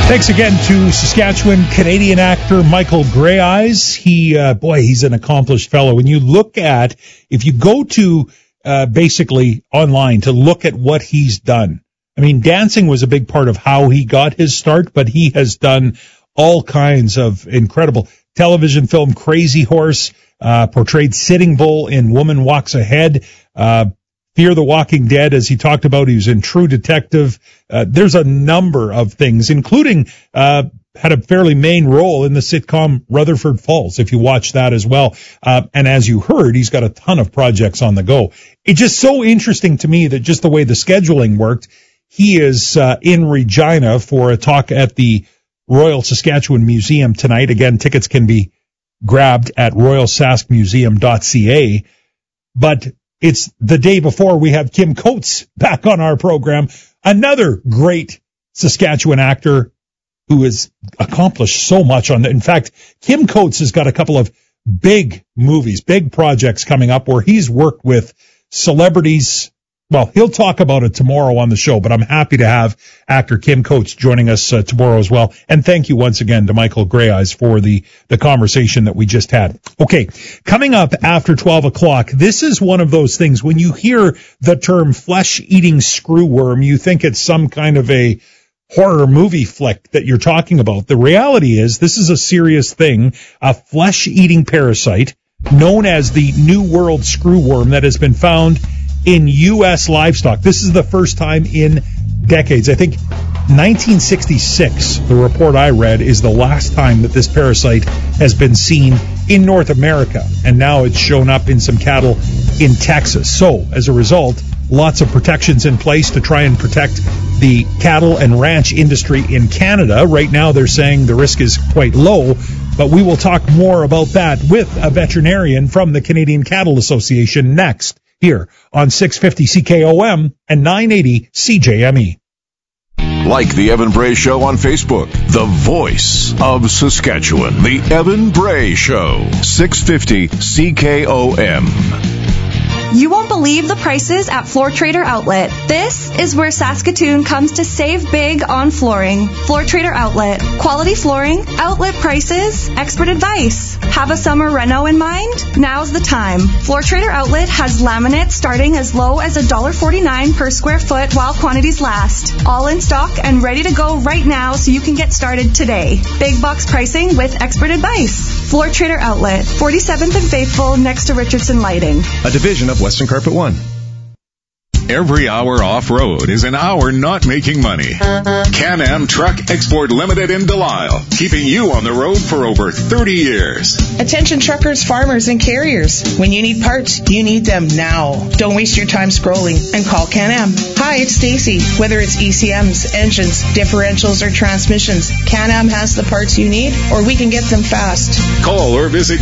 Thanks again to Saskatchewan Canadian actor Michael Greyeyes. He's an accomplished fellow. When you look at, if you go to basically online to look at what he's done, I mean, dancing was a big part of how he got his start, but he has done all kinds of incredible television film. Crazy Horse, portrayed Sitting Bull in Woman Walks Ahead, Fear the Walking Dead, as he talked about. He was in True Detective. There's a number of things, including had a fairly main role in the sitcom Rutherford Falls, if you watch that as well. And as you heard, he's got a ton of projects on the go. It's just so interesting to me that just the way the scheduling worked, he is in Regina for a talk at the Royal Saskatchewan Museum tonight. Again, tickets can be grabbed at royalsaskmuseum.ca. But it's the day before we have Kim Coates back on our program, another great Saskatchewan actor who has accomplished so much in fact, Kim Coates has got a couple of big movies, big projects coming up where he's worked with celebrities. Well, he'll talk about it tomorrow on the show, but I'm happy to have actor Kim Coates joining us tomorrow as well. And thank you once again to Michael Greyeyes for the conversation that we just had. Okay, coming up after 12 o'clock, this is one of those things, when you hear the term flesh-eating screwworm, you think it's some kind of a horror movie flick that you're talking about. The reality is this is a serious thing, a flesh-eating parasite known as the New World screwworm that has been found in U.S. livestock. This is the first time in decades. I think 1966, the report I read, is the last time that this parasite has been seen in North America. And now it's shown up in some cattle in Texas. So, as a result, lots of protections in place to try and protect the cattle and ranch industry in Canada. Right now, they're saying the risk is quite low. But we will talk more about that with a veterinarian from the Canadian Cattle Association next, here on 650 CKOM and 980 CJME. Like the Evan Bray Show on Facebook, the voice of Saskatchewan, the Evan Bray Show, 650 CKOM. You won't believe the prices at Floor Trader Outlet. This is where Saskatoon comes to save big on flooring. Floor Trader Outlet. Quality flooring, outlet prices, expert advice. Have a summer reno in mind? Now's the time. Floor Trader Outlet has laminate starting as low as $1.49 per square foot while quantities last. All in stock and ready to go right now so you can get started today. Big box pricing with expert advice. Floor Trader Outlet, 47th and Faithful next to Richardson Lighting. A division of Western Carpet One. Every hour off-road is an hour not making money. Can-Am Truck Export Limited in Delisle, keeping you on the road for over 30 years. Attention truckers, farmers, and carriers. When you need parts, you need them now. Don't waste your time scrolling and call Can-Am. Hi, it's Stacy. Whether it's ECMs, engines, differentials, or transmissions, Can-Am has the parts you need, or we can get them fast. Call or visit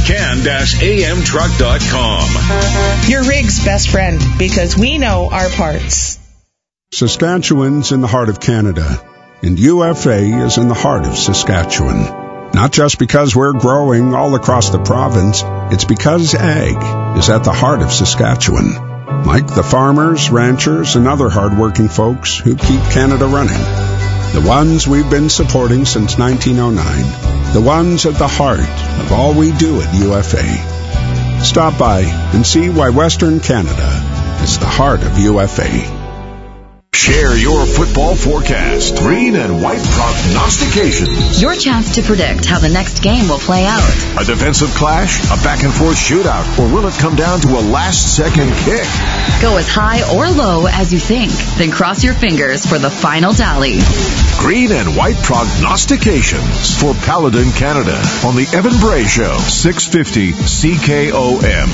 can-amtruck.com. Your rig's best friend, because we know our parts. Saskatchewan's in the heart of Canada, and UFA is in the heart of Saskatchewan. Not just because we're growing all across the province, it's because ag is at the heart of Saskatchewan. Like the farmers, ranchers, and other hard-working folks who keep Canada running. The ones we've been supporting since 1909. The ones at the heart of all we do at UFA. Stop by and see why Western Canada is the heart of UFA. Share your football forecast. Green and white prognostications. Your chance to predict how the next game will play out. A defensive clash, a back-and-forth shootout, or will it come down to a last-second kick? Go as high or low as you think, then cross your fingers for the final tally. Green and white prognostications for Paladin Canada on the Evan Bray Show, 650 CKOM.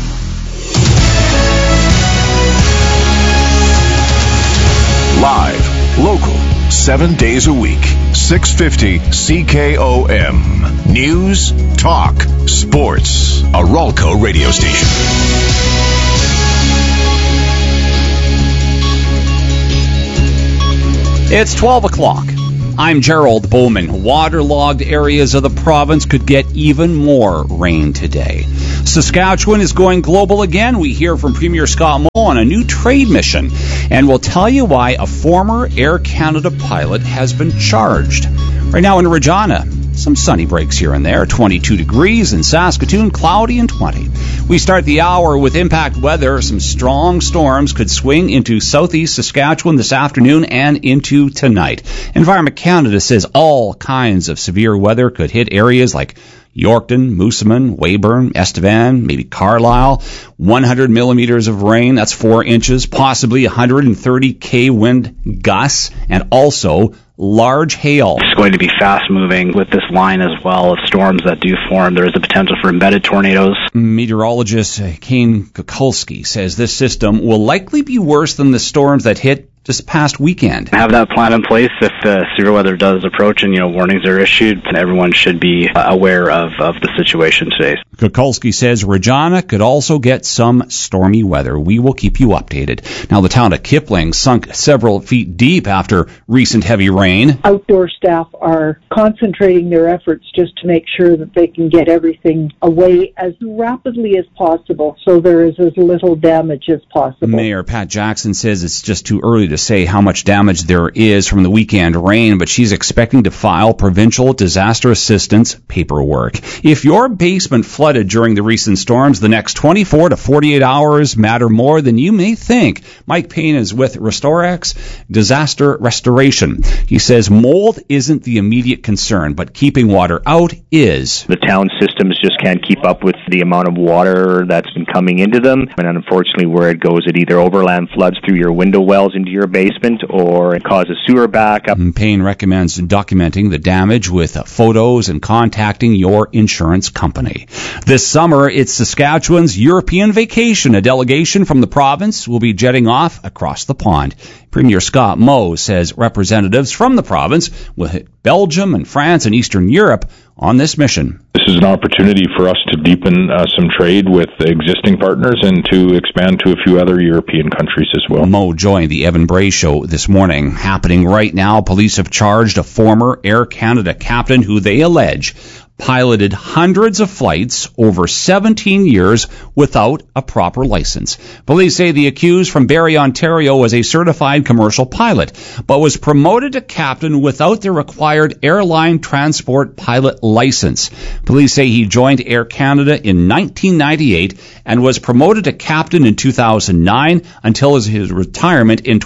Live, local, 7 days a week. 650 CKOM. News, talk, sports. A Ralco radio station. It's 12 o'clock. I'm Gerald Bowman. Waterlogged areas of the province could get even more rain today. Saskatchewan is going global again. We hear from Premier Scott Moe on a new trade mission, and we'll tell you why a former Air Canada pilot has been charged. Right now in Regina, some sunny breaks here and there. 22 degrees in Saskatoon, cloudy and 20. We start the hour with impact weather. Some strong storms could swing into southeast Saskatchewan this afternoon and into tonight. Environment Canada says all kinds of severe weather could hit areas like Yorkton, Moosomin, Weyburn, Estevan, maybe Carlisle. 100 millimeters of rain, that's 4 inches, possibly 130 K wind gusts, and also large hail. It's going to be fast moving with this line as well of storms that do form. There is the potential for embedded tornadoes. Meteorologist Kane Kukulski says this system will likely be worse than the storms that hit just past weekend. Have that plan in place if severe weather does approach and warnings are issued, and everyone should be aware of the situation today. Kukulski says Regina could also get some stormy weather. We will keep you updated. Now, the town of Kipling sunk several feet deep after recent heavy rain. Outdoor staff are concentrating their efforts just to make sure that they can get everything away as rapidly as possible so there is as little damage as possible. Mayor Pat Jackson says it's just too early to say how much damage there is from the weekend rain, but she's expecting to file provincial disaster assistance paperwork. If your basement flooded during the recent storms, the next 24 to 48 hours matter more than you may think. Mike Payne is with Restorex Disaster Restoration. He says mold isn't the immediate concern, but keeping water out is. The town systems just can't keep up with the amount of water that's been coming into them, and unfortunately where it goes, it either overland floods through your window wells into your basement or it causes sewer backup. Payne recommends documenting the damage with photos and contacting your insurance company. This summer, it's Saskatchewan's European vacation. A delegation from the province will be jetting off across the pond. Premier Scott Moe says representatives from the province will hit Belgium and France and Eastern Europe on this mission. This is an opportunity for us to deepen some trade with existing partners and to expand to a few other European countries as well. Moe joined the Evan Bray Show this morning. Happening right now, police have charged a former Air Canada captain who they allege piloted hundreds of flights over 17 years without a proper license. Police say the accused from Barrie, Ontario was a certified commercial pilot, but was promoted to captain without the required airline transport pilot license. Police say he joined Air Canada in 1998 and was promoted to captain in 2009 until his retirement in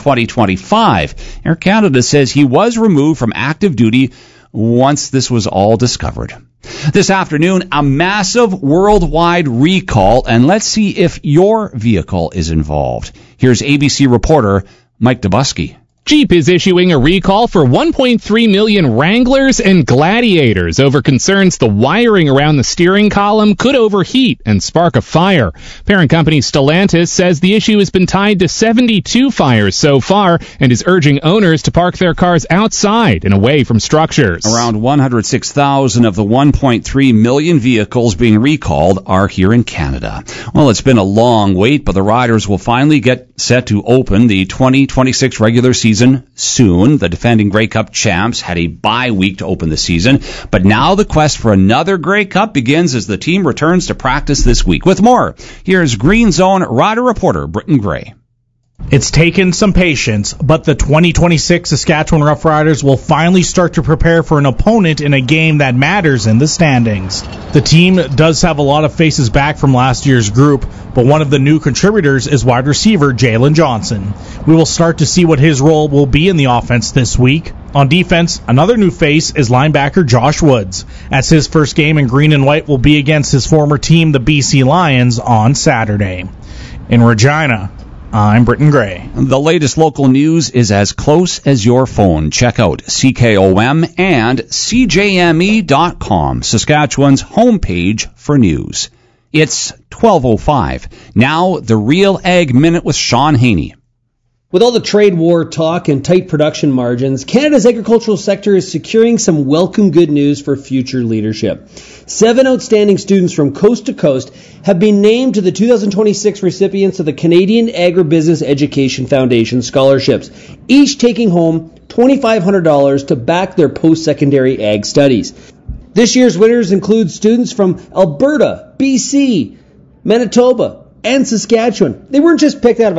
2025. Air Canada says he was removed from active duty once this was all discovered. This afternoon, a massive worldwide recall, and let's see if your vehicle is involved. Here's ABC reporter Mike Dubusky. Jeep is issuing a recall for 1.3 million Wranglers and Gladiators over concerns the wiring around the steering column could overheat and spark a fire. Parent company Stellantis says the issue has been tied to 72 fires so far and is urging owners to park their cars outside and away from structures. Around 106,000 of the 1.3 million vehicles being recalled are here in Canada. Well, it's been a long wait, but the riders will finally get set to open the 2026 regular season soon. The defending Grey Cup champs had a bye week to open the season, but now the quest for another Grey Cup begins as the team returns to practice this week. With more, here's Green Zone rider reporter Britton Gray. It's taken some patience, but the 2026 Saskatchewan Roughriders will finally start to prepare for an opponent in a game that matters in the standings. The team does have a lot of faces back from last year's group, but one of the new contributors is wide receiver Jalen Johnson. We will start to see what his role will be in the offense this week. On defense, another new face is linebacker Josh Woods, as his first game in green and white will be against his former team, the BC Lions, on Saturday. In Regina, I'm Britton Gray. The latest local news is as close as your phone. Check out CKOM and CJME.com, Saskatchewan's homepage for news. It's 12:05. Now, the Real Ag Minute with Sean Haney. With all the trade war talk and tight production margins, Canada's agricultural sector is securing some welcome good news for future leadership. 7 outstanding students from coast to coast have been named to the 2026 recipients of the Canadian Agribusiness Education Foundation scholarships, each taking home $2,500 to back their post-secondary ag studies. This year's winners include students from Alberta, BC, Manitoba, and Saskatchewan. They weren't just picked out of a